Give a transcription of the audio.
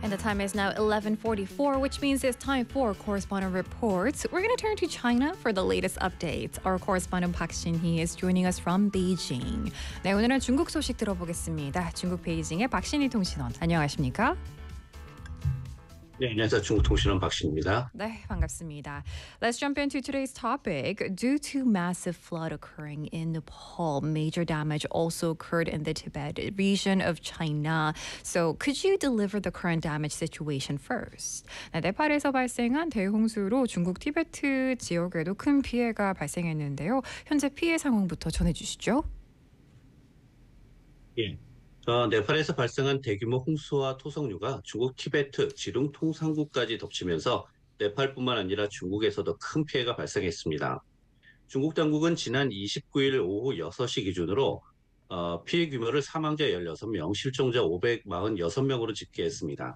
And the time is now 11:44, which means it's time for correspondent reports. We're going to turn to China for the latest updates. Our correspondent Park Shin-hee is joining us from Beijing. 네, 오늘은 중국 소식 들어보겠습니다. 중국 베이징의 박신희 통신원. 안녕하십니까? 네, 안녕하세요. 중국통신원 박신입니다. 네, 반갑습니다. Let's jump into today's topic. Due to massive flood occurring in Nepal, major damage also occurred in the Tibet region of China. So could you deliver the current damage situation first? 네, 네팔에서 발생한 대홍수로 중국 티베트 지역에도 큰 피해가 발생했는데요. 현재 피해 상황부터 전해주시죠. 예. 네팔에서 발생한 대규모 홍수와 토성류가 중국 티베트, 지룽 통상국까지 덮치면서 네팔뿐만 아니라 중국에서도 큰 피해가 발생했습니다. 중국 당국은 지난 29일 오후 6시 기준으로 피해 규모를 사망자 16명, 실종자 546명으로 집계했습니다.